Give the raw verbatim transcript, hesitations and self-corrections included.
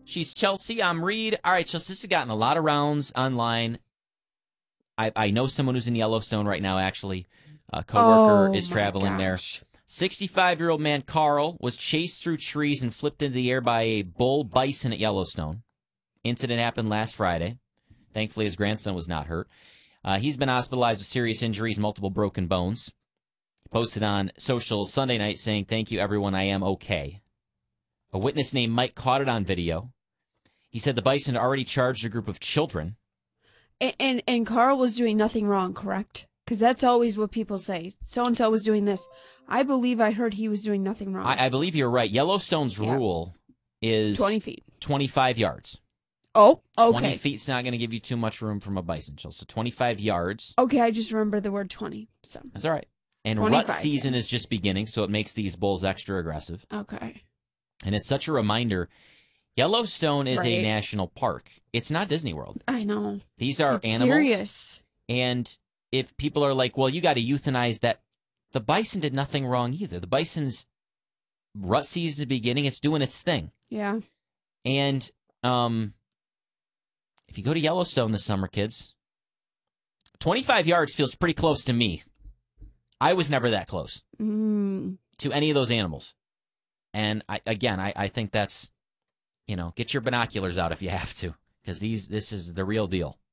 She's Chelsea. I'm Reed. All right, Chelsea, this has gotten a lot of rounds online. I, I know someone who's in Yellowstone right now, actually. A coworker oh, is traveling there. sixty-five-year-old man Carl was chased through trees and flipped into the air by a bull bison at Yellowstone. Incident happened last Friday. Thankfully, his grandson was not hurt. Uh, he's been hospitalized with serious injuries, multiple broken bones. Posted on social Sunday night saying, "Thank you, everyone. I am okay." A witness named Mike caught it on video. He said the bison had already charged a group of children. And and, and Carl was doing nothing wrong, correct? Because that's always what people say. So-and-so was doing this. I believe I heard he was doing nothing wrong. I, I believe you're right. Yellowstone's yeah. rule is twenty feet. twenty-five yards. Oh, okay. twenty feet's not going to give you too much room from a bison, Jill. So twenty-five yards. Okay, I just remember the word twenty. So that's all right. And rut season is just beginning, so it makes these bulls extra aggressive. Okay. And it's such a reminder. Yellowstone is right. a national park. It's not Disney World. I know. These are it's animals. Serious. And if people are like, well, you got to euthanize that, the bison did nothing wrong either. The bison's rut season is beginning. It's doing its thing. Yeah. And um, if you go to Yellowstone this summer, kids, twenty-five yards feels pretty close to me. I was never that close mm. to any of those animals. And I, again, I, I think that's, you know, get your binoculars out if you have to, because these this is the real deal.